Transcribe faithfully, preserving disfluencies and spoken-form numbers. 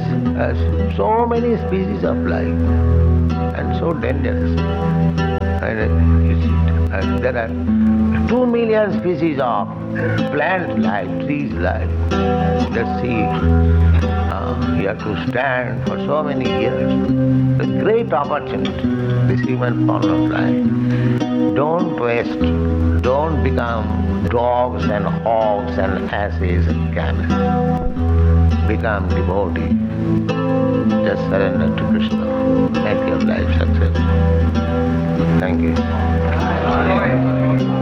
has so many species of life and so dangerous. And, uh, and there are two million species of plant life, trees life. Let's see, uh, you have to stand for so many years. A great opportunity, this human form of life. Don't waste, don't become dogs and hogs and asses and camels. Become devotee. Just surrender to Krishna. Make your life successful. Thank you.